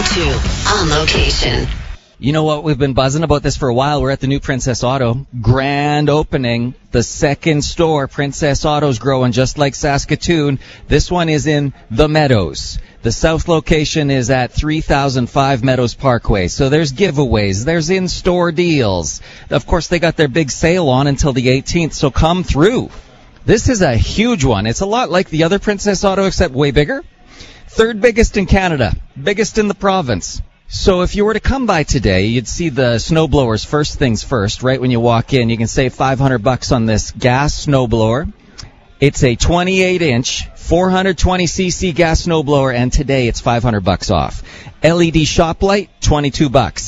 102 on location. You know what? We've been buzzing about this for a while. We're at the new Princess Auto. Grand opening. The second store. Princess Auto's growing just like Saskatoon. This one is in the Meadows. The south location is at 3005 Meadows Parkway. So there's giveaways. There's in-store deals. Of course, they got their big sale on until the 18th, so come through. This is a huge one. It's a lot like the other Princess Auto, except way bigger. Third biggest in Canada. Biggest in the province. So if you were to come by today, you'd see the snowblowers first things first. Right when you walk in, you can save $500 on this gas snowblower. It's a 28-inch, 420cc gas snowblower, and today it's $500 off. LED shop light, $22,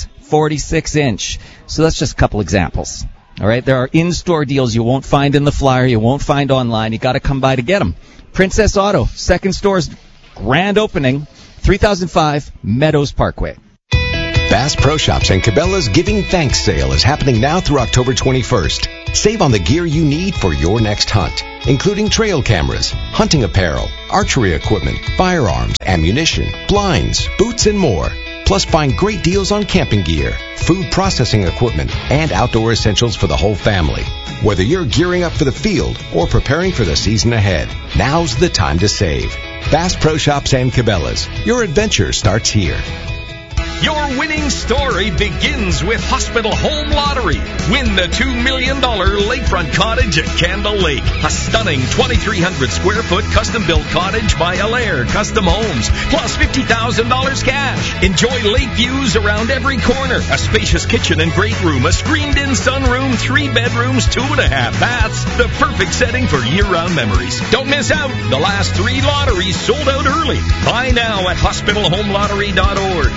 46-inch. So that's just a couple examples. All right, there are in-store deals you won't find in the flyer, you won't find online. You got to come by to get them. Princess Auto, second store's grand opening, 3005 Meadows Parkway. Bass Pro Shops and Cabela's Giving Thanks sale is happening now through October 21st. Save on the gear you need for your next hunt, including trail cameras, hunting apparel, archery equipment, firearms, ammunition, blinds, boots, and more. Plus, find great deals on camping gear, food processing equipment, and outdoor essentials for the whole family. Whether you're gearing up for the field or preparing for the season ahead, now's the time to save. Bass Pro Shops and Cabela's. Your adventure starts here. Your winning story begins with Hospital Home Lottery. Win the $2 million lakefront cottage at Candle Lake. A stunning 2,300 square foot custom-built cottage by Allaire Custom Homes. Plus $50,000 cash. Enjoy lake views around every corner. A spacious kitchen and great room. A screened-in sunroom. 3 bedrooms, 2.5 baths. The perfect setting for year-round memories. Don't miss out. The last 3 lotteries sold out early. Buy now at hospitalhomelottery.org.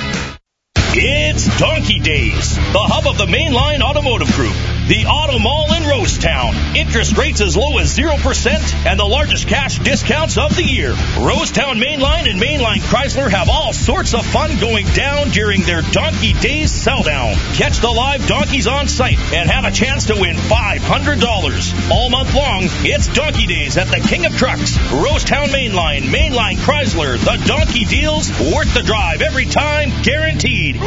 It's Donkey Days, the hub of the Mainline Automotive Group. The Auto Mall in Rosetown. Interest rates as low as 0% and the largest cash discounts of the year. Rosetown Mainline and Mainline Chrysler have all sorts of fun going down during their Donkey Days sell-down. Catch the live donkeys on site and have a chance to win $500. All month long, it's Donkey Days at the King of Trucks. Rosetown Mainline, Mainline Chrysler. The donkey deals worth the drive every time, guaranteed.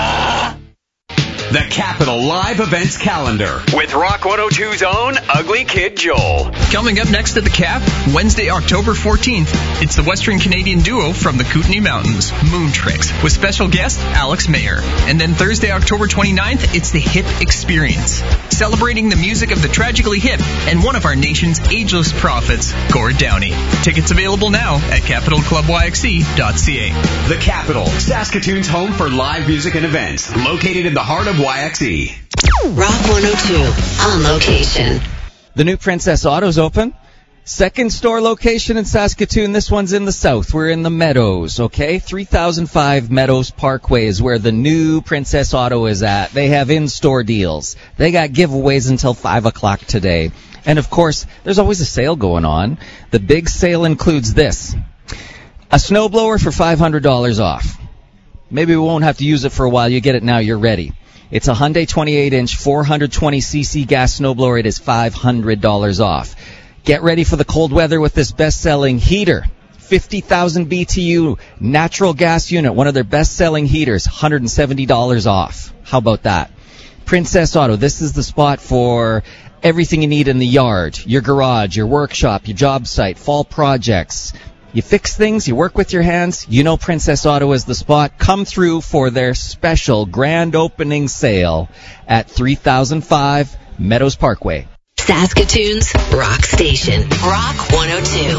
The Capital Live Events Calendar with Rock 102's own Ugly Kid Joel. Coming up next at the Cap, Wednesday, October 14th, it's the Western Canadian duo from the Kootenay Mountains, Moon Tricks, with special guest Alex Mayer. And then Thursday, October 29th, it's the Hip Experience, celebrating the music of the tragically hip and one of our nation's ageless prophets, Gord Downey. Tickets available now at capitalclubyxe.ca. The Capital, Saskatoon's home for live music and events, located in the heart of YXE. Rock 102 on location. The new Princess Auto's open. Second store location in Saskatoon. This one's in the south. We're in the Meadows, okay? 3005 Meadows Parkway is where the new Princess Auto is at. They have in-store deals. They got giveaways until 5 o'clock today. And, of course, there's always a sale going on. The big sale includes this. A snowblower for $500 off. Maybe we won't have to use it for a while. You get it now. You're ready. It's a Hyundai 28-inch, 420cc gas snowblower. It is $500 off. Get ready for the cold weather with this best-selling heater. 50,000 BTU natural gas unit, one of their best-selling heaters, $170 off. How about that? Princess Auto, this is the spot for everything you need in the yard, your garage, your workshop, your job site, fall projects. You fix things, you work with your hands, you know Princess Auto is the spot. Come through for their special grand opening sale at 3005 Meadows Parkway. Saskatoon's Rock Station. Rock 102.